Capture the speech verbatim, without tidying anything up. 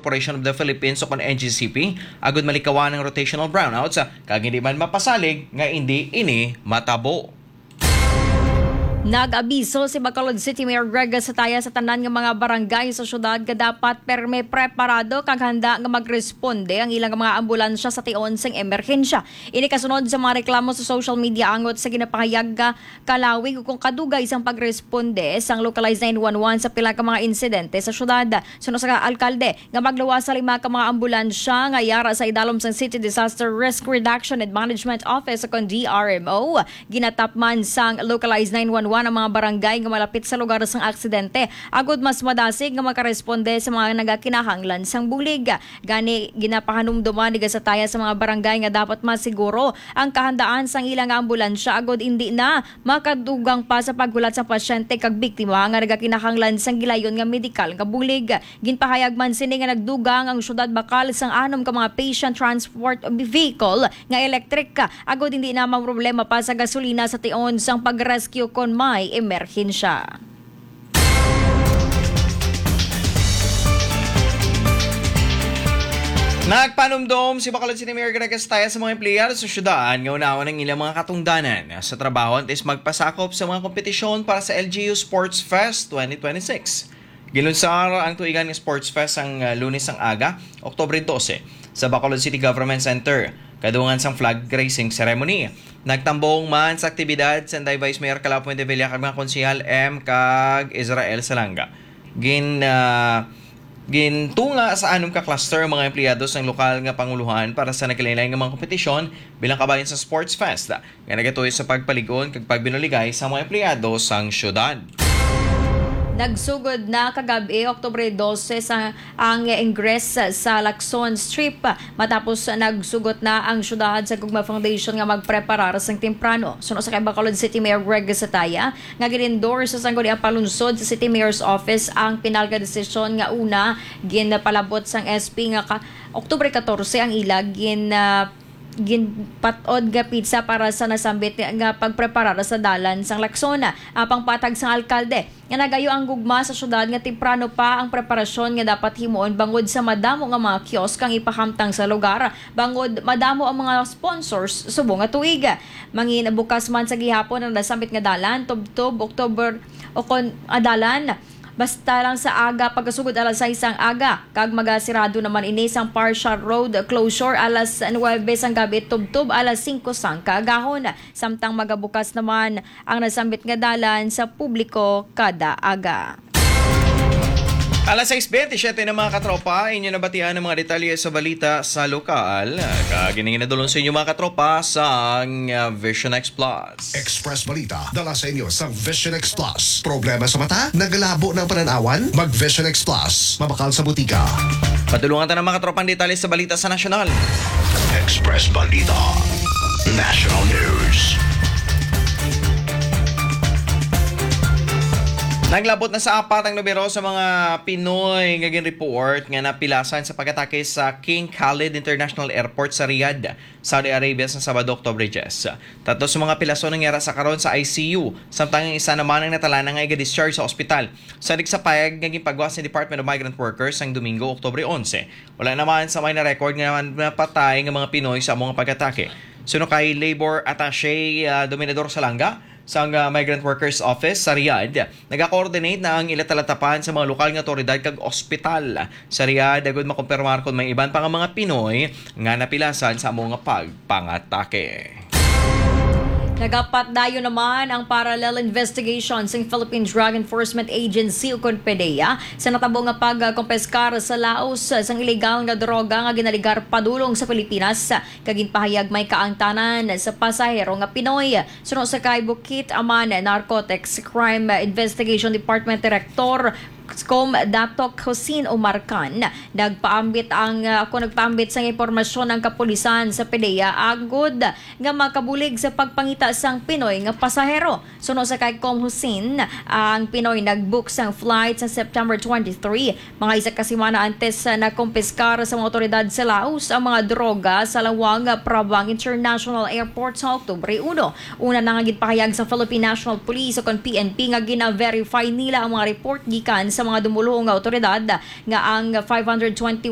Corporation of the Philippines o kon N G C P agud malikawan ng rotational brownouts kag hindi man mapasalig nga hindi ini matabo. Nag-abiso si Bacolod City Mayor Greg Sataya sa tanan nga mga barangay sa syudad nga dapat perme preparado kag handa nga magresponde ang ilang mga ambulansya sa tion sing emerhensya. Ini kasunod sa mga reklamo sa social media angot sa ginapahayag nga kalawig kung kadugay isang pagresponde sang localized nine one one sa pila ka mga insidente sa syudad. Suno sa alkalde nga magluwas sa lima ka mga ambulansya nga yara sa idalom sang City Disaster Risk Reduction and Management Office o kon D R M O. Ginatapman sang localized nine one one ang mga barangay nga malapit sa lugar sang aksidente agud mas madasig nga makaresponde sa mga nagakinahanglan sang bulig. Gani ginapahanumduman ni Gasataya sa mga barangay nga dapat masiguro ang kahandaan sang ilang ambulansya agud hindi na makadugang pa sa paghulat sa pasyente kag biktima nga nagakinahanglan sang gilayon nga medikal nga bulig. Ginpahayag man sini nga nagdugang ang syudad bakal sang anom ka mga patient transport vehicle nga electric agud hindi na problema pa sa gasolina sa tion sang pag-rescue kon may emerhensya. Nagpanumdom si Bacolod City Mayor Greg Sataya sa mga empleyado sa syudad nga unawan ng ilang mga katungdanan sa trabaho antes magpasakop sa mga kompetisyon para sa L G U Sports Fest twenty twenty-six. Gilunsar ang tuigan ng Sports Fest ang uh, Lunes ang aga, Oktubre twelve, sa Bacolod City Government Center. Kadungan sang flag raising ceremony. Nagtambong man sa aktibidad sa Vice Mayor Calao Puente Villa kag mga konsehal M kag Israel Salanga. Gin uh, gintunga sa anom ka cluster mga empleyado sa lokal nga panguluhan para sa nakilain-lain nga mga kompetisyon bilang kabayan sa Sports Fest. Nga nagatuloy sa pagpaligon kag pagbinuligay sa mga empleyado sang syudad. Nagsugod na kagabi, Oktubre twelve, sa ang ingress sa Lacson Strip matapos nagsugot na ang syudad sa Gugma Foundation nga magpreparar sang temprano. Suno sa kay Bacolod City Mayor Greg Sataya nga gin-endorse sa sangguniang palunsod sa City Mayor's Office ang pinalga desisyon nga una ginpalabot sang S P nga ka, Oktubre fourteen ang ilag gin uh, ginpatod nga pizza para sa nasambit nga pagpreparar sa dalan sang Lacsona. Apang patag sang alkalde nga nagayo ang gugma sa syudad nga temprano pa ang preparasyon nga dapat himuon bangod sa madamo nga mga kiosk kang ipahamtang sa lugar, bangod madamo ang mga sponsors subong nga tuig. Mangin bukas man sa gihapon ang nasambit nga dalan tubtob October o kon adalan basta lang sa aga pagkasugod alas sais ang aga kag magasirado naman ini sang partial road closure alas nine sang gabi tubtob alas cinco sang kaagahon samtang magabukas naman ang nasambit nga dalan sa publiko kada aga. Alas sais twenty-seven na mga katropa, inyo nabatian ng mga detalye sa balita sa lokal. Kaginingin na dulong sa inyo mga katropa sa uh, Vision X Plus. Express Balita, dala sa inyo sa Vision X Plus. Problema sa mata? Nagalabo ng pananawan? Mag Vision X Plus. Mabakal sa butika. Patulungan tayo ng mga katropang detalye sa balita sa nasyonal. Express Balita, National News. Naglabot na sa apat ang numero sa mga Pinoy nga gin-report nga napilasan sa pag-atake sa King Khalid International Airport sa Riyadh, Saudi Arabia sa Sabado, Oktubre ten. Tatlo sa mga pilason nangyara sa karon sa I C U, samtang ang isa naman ang natala na nga i-discharge sa ospital. Sa sa payag nga gipagwas sa Department of Migrant Workers ang Domingo, Oktubre eleven. Wala naman sa may na-record nga napatay nga mga Pinoy sa mga pag-atake. Suno kay Labor Attaché uh, Dominador Salanga sa uh, Migrant Workers Office sa Riyadh, nag-coordinate na ang ilatalatapan sa mga lokal nga otoridad kag ospital sa Riyadh agud makumpirmar kung may iban pa nga mga Pinoy nga napilasan sa mga pagpangatake. Nagapat dayo naman ang parallel investigation sa Philippine Drug Enforcement Agency o PDEA sa natabo nga pagkompeskar sa Laos sang ilegal nga droga nga ginaligar padulong sa Pilipinas kag ginpahayag may kaangtanan sa pasahero nga Pinoy. Suno sa kay Bukit Aman Narcotics Crime Investigation Department Director Com Dato Hussein Omar Khan, nagpaambit ang uh, ako nagpaambit sa impormasyon ng kapulisan sa PDEA agud nga makabulig sa pagpangita sang Pinoy nga pasahero. Suno sa kay Com Hussein, ang Pinoy nagbook sang flight sa September twenty-three. Mga isa ka semana antes uh, na kumpiskar sa mga otoridad sa Laos ang mga droga sa Lawang Prabang International Airport sa Oktubre one. Una na nga gipahayag sa Philippine National Police o kon P N P nga gina-verify nila ang mga report gikan sa mga dumulong nga otoridad nga ang five hundred twenty